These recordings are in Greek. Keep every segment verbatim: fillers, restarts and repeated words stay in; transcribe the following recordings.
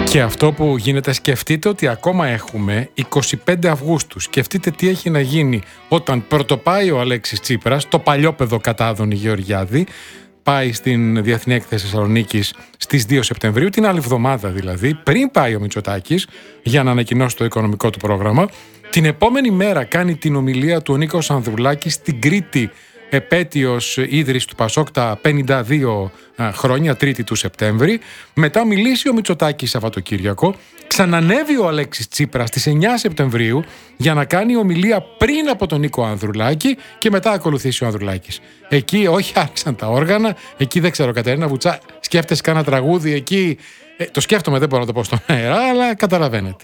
Και αυτό που γίνεται, σκεφτείτε ότι ακόμα έχουμε είκοσι πέντε Αυγούστου. Σκεφτείτε τι έχει να γίνει όταν πρωτοπάει ο Αλέξης Τσίπρας, το παλιόπαιδο κατά Άδωνη Γεωργιάδη, πάει στην Διεθνή Έκθεση Θεσσαλονίκης στις δύο Σεπτεμβρίου, την άλλη εβδομάδα δηλαδή, πριν πάει ο Μητσοτάκης για να ανακοινώσει το οικονομικό του πρόγραμμα. Την επόμενη μέρα κάνει την ομιλία του ο Νίκος Ανδρουλάκης στην Κρήτη, επέτειος ίδρυσης του Πασόκ τα πενήντα δύο χρόνια, τρίτη του Σεπτέμβρη. Μετά μιλήσει ο Μητσοτάκης Σαββατοκύριακο. Ξανανεύει ο Αλέξης Τσίπρας στις εννιά Σεπτεμβρίου για να κάνει ομιλία πριν από τον Νίκο Ανδρουλάκη και μετά ακολουθήσει ο Ανδρουλάκης. Εκεί όχι άρχισαν τα όργανα, εκεί δεν ξέρω, Κατερίνα Βουτσά, σκέφτεσαι κάνα τραγούδι εκεί. Ε, το σκέφτομαι, δεν μπορώ να το πω στον αέρα, αλλά καταλαβαίνετε.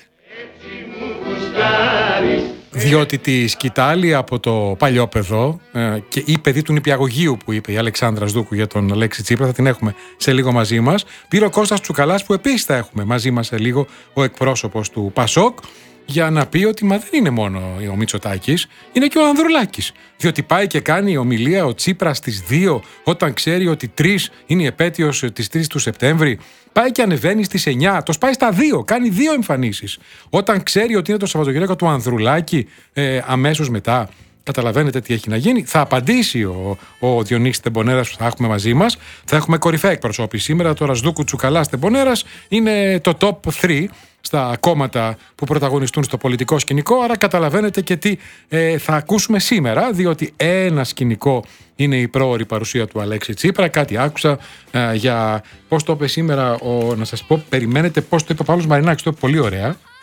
Διότι τη σκητάλη από το παλιόπαιδο ε, και η παιδί του νηπιαγωγείου που είπε η Αλεξάνδρα Σδούκου για τον Αλέξη Τσίπρα, θα την έχουμε σε λίγο μαζί μας. Πήρε ο Κώστας Τσουκαλάς, που επίσης θα έχουμε μαζί μας σε λίγο, ο εκπρόσωπος του Πασόκ, για να πει ότι μα δεν είναι μόνο ο Μητσοτάκης, είναι και ο Ανδρουλάκης. Διότι πάει και κάνει ομιλία ο Τσίπρας στις δύο, όταν ξέρει ότι τρεις είναι η επέτειος της τρεις του Σεπτέμβρη. Πάει και ανεβαίνει στις εννιά, το σπάει στα δύο, κάνει δύο εμφανίσεις. Όταν ξέρει ότι είναι το Σαββατοκύριακο του Ανδρουλάκη, ε, αμέσως μετά. Καταλαβαίνετε τι έχει να γίνει. Θα απαντήσει ο, ο Διονύσης Τεμπονέρας που θα έχουμε μαζί μας. Θα έχουμε κορυφαία εκπροσώπηση σήμερα. Το Ρασδούκου, Τσουκαλάς, Τεμπονέρας είναι το top τρία στα κόμματα που πρωταγωνιστούν στο πολιτικό σκηνικό. Άρα καταλαβαίνετε και τι ε, θα ακούσουμε σήμερα, διότι ένα σκηνικό είναι η πρόωρη παρουσία του Αλέξη Τσίπρα. Κάτι άκουσα ε, για πώς το είπε σήμερα, ο, να σας πω, περιμένετε πώς το είπε ο Παύλος Μαρινάκης. Το είπε πολύ ωραία.